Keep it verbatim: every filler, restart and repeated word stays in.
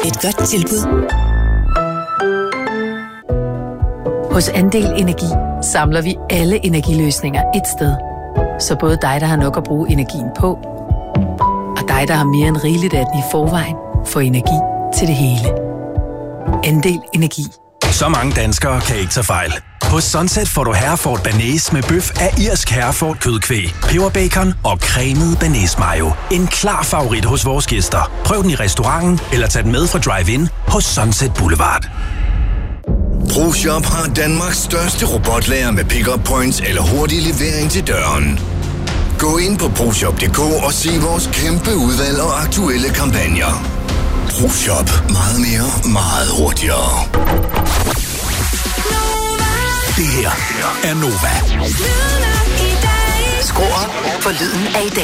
Et godt tilbud. Hos Andel Energi samler vi alle energiløsninger et sted. Så både dig, der har nok at bruge energien på, og dig, der har mere end rigeligt af den i forvejen, får energi til det hele. Andel Energi. Så mange danskere kan ikke tage fejl. Hos Sunset får du Hereford Bearnaise med bøf af irsk Hereford kødkvæg, peberbacon og cremet bearnaise mayo. En klar favorit hos vores gæster. Prøv den i restauranten eller tag den med fra drive-in hos Sunset Boulevard. ProShop har Danmarks største robotlager med pick-up points eller hurtig levering til døren. Gå ind på proshop punktum d k og se vores kæmpe udvalg og aktuelle kampagner. ProShop. Meget mere, meget hurtigere. Det her er Nova. Skru op for lyden af i dag.